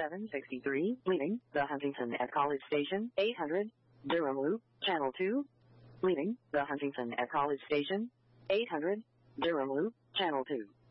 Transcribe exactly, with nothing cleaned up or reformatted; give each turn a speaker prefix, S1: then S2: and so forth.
S1: seven sixty-three, leaving the Huntington at College Station, eight hundred, Durham Loop, Channel two, leaving the Huntington at College Station, eight hundred, Durham Loop, Channel two.